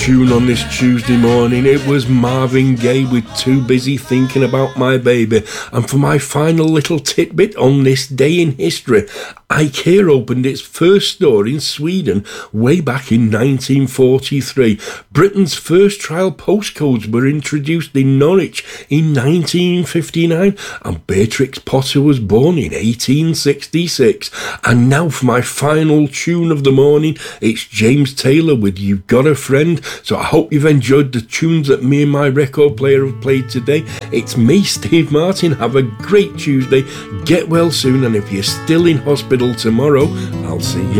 Tune on this Tuesday morning, it was Marvin Gaye with Too Busy Thinking About My Baby. And for my final little tidbit on this day in history, IKEA opened its first store in Sweden way back in 1943. Britain's first trial postcodes were introduced in Norwich in 1959, and Beatrix Potter was born in 1866. And now for my final tune of the morning, it's James Taylor with You've Got a Friend. So I hope you've enjoyed the tunes that me and my record player have played today. It's me, Steve Martin. Have a great Tuesday. Get well soon, and if you're still in hospital tomorrow, I'll see you